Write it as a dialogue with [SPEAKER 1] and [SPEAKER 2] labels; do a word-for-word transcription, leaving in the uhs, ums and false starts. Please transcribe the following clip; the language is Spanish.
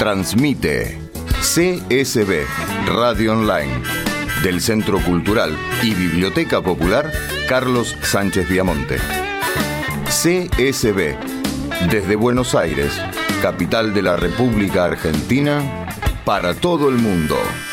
[SPEAKER 1] Transmite C S B Radio Online del Centro Cultural y Biblioteca Popular Carlos Sánchez Viamonte. C S B desde Buenos Aires, capital de la República Argentina, para todo el mundo.